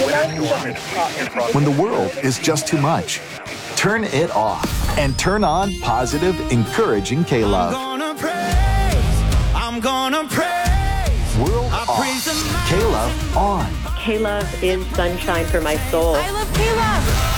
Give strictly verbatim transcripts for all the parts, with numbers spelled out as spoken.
When the world is just too much, turn it off and turn on positive, encouraging K-Love. I'm gonna praise, I'm gonna praise. World off, K-Love on. K-Love is sunshine for my soul. I love K-Love.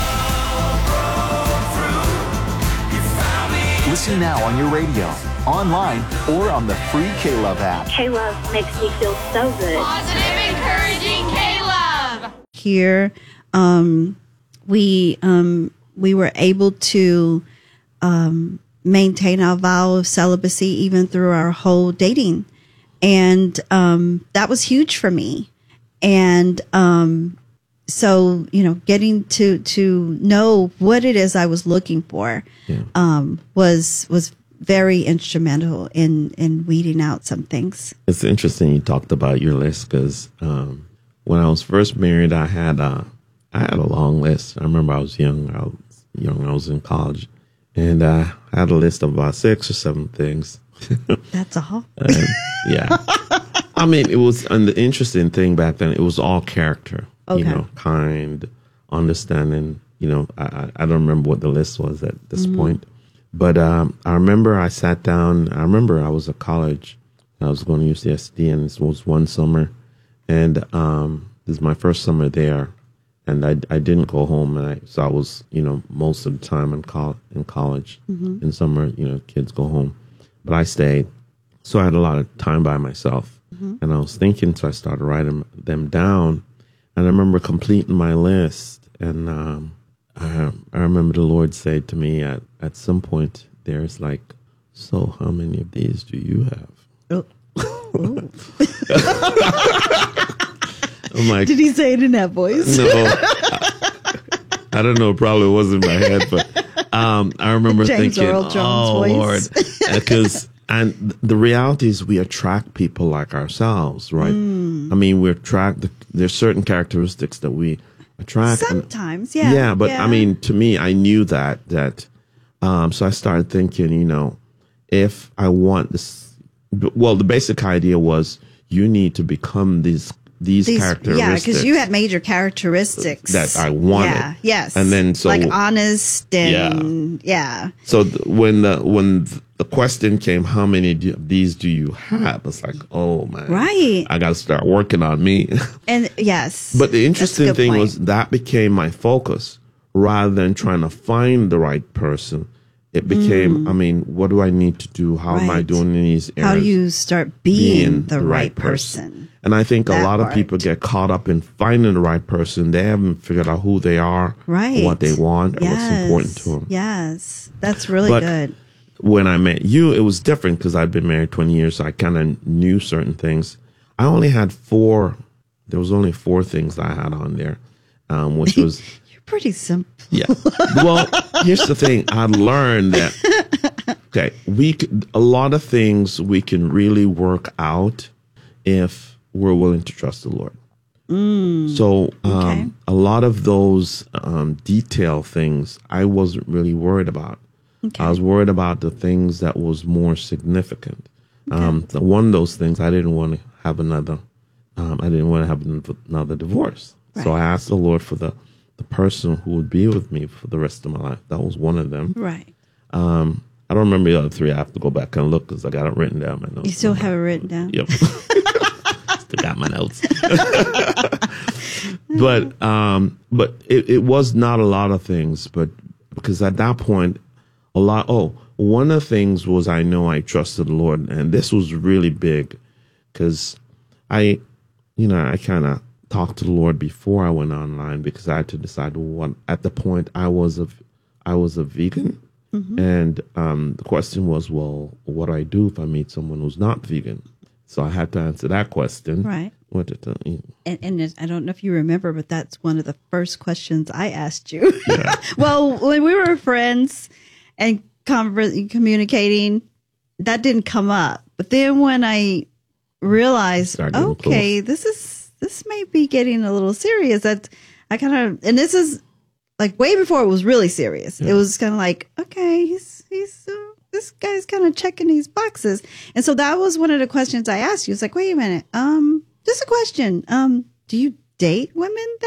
Listen now on your radio, online, or on the free K-Love app. K-Love makes me feel so good. Positive, encouraging K-Love. Here, um, we um, we were able to um, maintain our vow of celibacy even through our whole dating, and um, that was huge for me. And um, so, you know, getting to to know what it is I was looking for yeah. um, was was very instrumental in in weeding out some things. It's interesting you talked about your list because um, when I was first married, I had a I had a long list. I remember I was young. I was young. I was in college, and uh, I had a list of about six or seven things. That's all. And, yeah. I mean, it was, and the interesting thing back then, it was all character, okay. you know, kind, understanding, you know, I, I don't remember what the list was at this mm-hmm. point, but um, I remember I sat down, I remember I was at college, I was going to U C S D, and this was one summer, and um, this is my first summer there, and I, I didn't go home, and I, so I was, you know, most of the time in, col- in college, mm-hmm. in summer, you know, kids go home, but I stayed, so I had a lot of time by myself. Mm-hmm. And I was thinking, so I started writing them down. And I remember completing my list. And um, I, I remember the Lord said to me at, at some point, there's like, so how many of these do you have? Oh. Oh. I'm like, did he say it in that voice? No. I, I don't know. Probably wasn't in my head. But um, I remember James thinking, Earl Jones oh, voice. Lord. Because And the reality is we attract people like ourselves, right? Mm. I mean, we attract, the, there's certain characteristics that we attract. Sometimes, and, yeah. Yeah, but yeah. I mean, to me, I knew that, that, um, so I started thinking, you know, if I want this, well, the basic idea was you need to become these These, these characteristics. Yeah, because you had major characteristics that I wanted. Yeah, yes. And then so like honest and yeah. yeah. So th- when the when the question came, how many do, of these do you have? It's like, oh man, right. I got to start working on me. And yes. But the interesting thing point. was that became my focus rather than trying to find the right person. It became, mm. I mean, what do I need to do? How right. am I doing in these areas? How do you start being, being the, the right, right person? person? And I think that a lot part. of people get caught up in finding the right person. They haven't figured out who they are, right. what they want, yes. or what's important to them. Yes, that's really but good. When I met you, it was different because I'd been married twenty years, so I kind of knew certain things. I only had four, there was only four things I had on there, um, which was... You're pretty simple. Yeah. Well, here's the thing. I learned that, okay, we could, a lot of things we can really work out if we're willing to trust the Lord. Mm, so um, okay. a lot of those um, detail things I wasn't really worried about. Okay. I was worried about the things that was more significant. Okay. Um, the, one of those things, I didn't want to have another, um, I didn't want to have another divorce. Right. So I asked the Lord for the, the person who would be with me for the rest of my life. That was one of them. Right. Um, I don't remember the other three. I have to go back and look because I got it written down. My notes. You still have it written down? Yep. Still got my notes. but um, but it, it was not a lot of things. But because at that point, a lot. Oh, one of the things was I know I trusted the Lord, and this was really big because I, you know, I kind of talked to the Lord before I went online because I had to decide what. At the point, I was a, I was a vegan. Mm-hmm. And um, the question was, well, what do I do if I meet someone who's not vegan? So I had to answer that question. Right. What did I, you know. And, and I don't know if you remember, but that's one of the first questions I asked you. Yeah. Well, when we were friends and conver- communicating, that didn't come up. But then when I realized, okay, this is this may be getting a little serious. That I kind of, and this is. Like way before it was really serious. Yeah. It was kind of like, okay, he's he's uh, this guy's kind of checking these boxes, and so that was one of the questions I asked you. It's like, wait a minute, um, just a question. Um, do you date women that